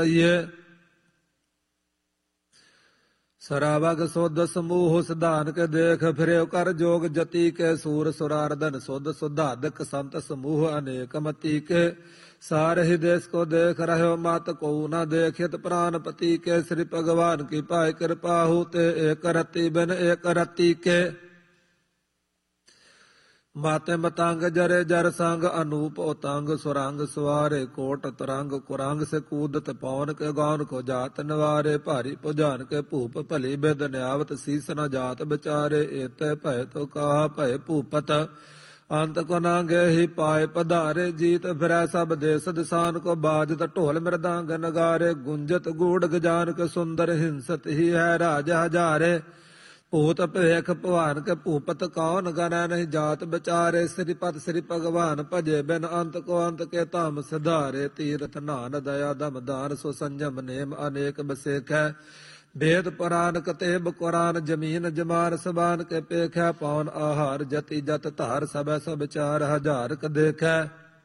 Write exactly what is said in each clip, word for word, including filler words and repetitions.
सरावग सुध समूह सिधान के देख फिरे कर जोग जति के सूर सुरारदन सुध सुधादक संत समूह अनेक मति के सार ही देश को देख रहे मात को न देखित प्राणपति के श्री भगवान की पाय कृपा होते एक रति बिन एक रति के माते मतंग जरे जर संग अनूप उतंग सुरंग सवारे कोट तरंग कुरंग से कूदत पवन के गौन को जात नवारे भारी पुजान के भूप भली बिद न्यावत शीस न जात बिचारे एत भय तो कहा भय भूपत अंत को नांगे ही पाए पधारे जीत फिरै सब देश दिसान को बाजत ढोल मृदांग नगारे गुंजत गूढ़ गजान के सुंदर हिंसत ही है राजा हजारे भूत भेख भवान के भूपत कौन गण नहीं जात बिचारे श्रीपद श्री भगवान भजे बिन अंत को अंत के धाम सिधारे तीरथ नान दया दम दान सो संयम नेम अनेक बसेख है भेद पुराण कतेब कुरान जमीन जमान सबान के पेख है पौन आहार जति जत धार सब सब चार हजार क देख है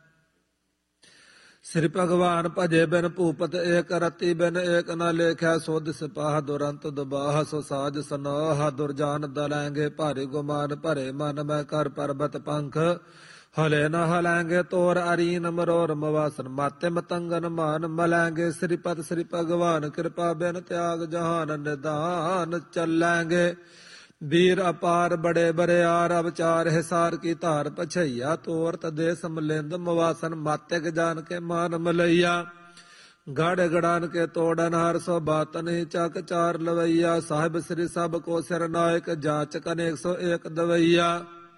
श्री भगवान भजे बिन भूपत एक रति बिन एक न लेख्या सोध सिपाह दुरंत दुबाह सो साज सनाह दुर्जान दलेंगे भारी गुमान भरे मन में कर पर्वत पंख हले न हलेंगे तोर अरीन मरोर मवासन माते मतंगन मान मलेंगे श्रीपद श्री भगवान कृपा बिन त्याग जहान निदान चलेंगे वीर अपार बड़े बड़े आर अवचार हिसार की तार पछैया तोर तदेश मलिंद मवासन मात्यक जान के मान मलैया गढ़ गड़ान के तोड़न हर सो बातन ही चक चार लवैया साहिब श्री सब को सिर नायक जाचक अनेक सौ एक दवैया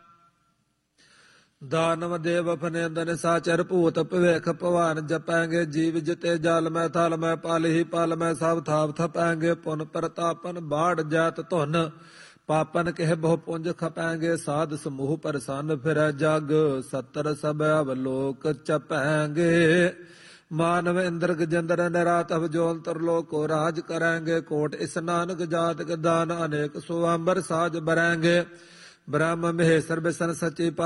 दानव देव फनेंदन साचर भूत भवेख भवान जपेंगे जीव जिते जल में थल में पल ही पल में सब थाप थपेंगे पुन प्रतापन बाढ़ जात धुन पापन कह बहु पुंज खपेंगे साध समूह परसन फिर जग सतर सब अवलोक चपेंगे मानव इंद्र गजेंद्र निरात अवजोल तरलोक को राज करेंगे कोट स्नान जात दान अनेक सुअंबर साज बरेंगे ब्रह्म महेश्वर बिसन सची